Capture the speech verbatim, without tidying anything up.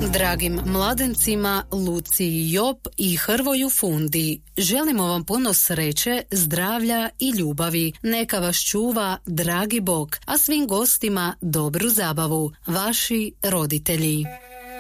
Dragim mladencima Luciji Jop i Hrvoju Fundi, želimo vam puno sreće, zdravlja i ljubavi. Neka vas čuva dragi Bog, a svim gostima dobru zabavu. Vaši roditelji.